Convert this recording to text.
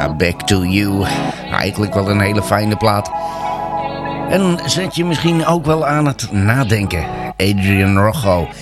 Ja, Back to You. Eigenlijk wel een hele fijne plaat. En zet je misschien ook wel aan het nadenken. Adrian Rocco.